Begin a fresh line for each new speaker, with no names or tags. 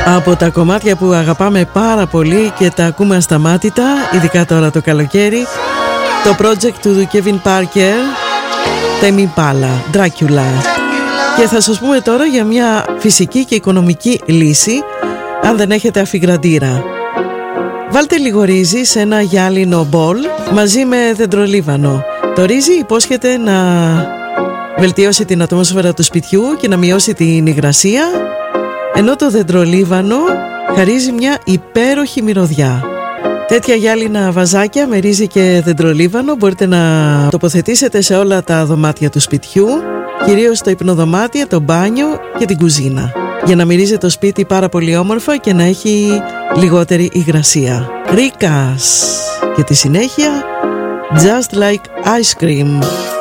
Από τα κομμάτια που αγαπάμε πάρα πολύ και τα ακούμε ασταμάτητα, ειδικά τώρα το καλοκαίρι, το project του Kevin Parker, Tame Impala, Dracula. Και θα σας πούμε τώρα για μια φυσική και οικονομική λύση αν δεν έχετε αφιγραντήρα. Βάλτε λίγο ρύζι σε ένα γυάλινο μπολ μαζί με δεντρολίβανο. Το ρύζι υπόσχεται να βελτιώσει την ατμόσφαιρα του σπιτιού και να μειώσει την υγρασία, ενώ το δεντρολίβανο χαρίζει μια υπέροχη μυρωδιά. Τέτοια γυάλινα βαζάκια με ρύζι και δεντρολίβανο μπορείτε να τοποθετήσετε σε όλα τα δωμάτια του σπιτιού, κυρίως στο υπνοδωμάτιο, το μπάνιο και την κουζίνα, για να μυρίζει το σπίτι πάρα πολύ όμορφα και να έχει λιγότερη υγρασία. Ρίκας! Και τη συνέχεια Just Like Ice Cream.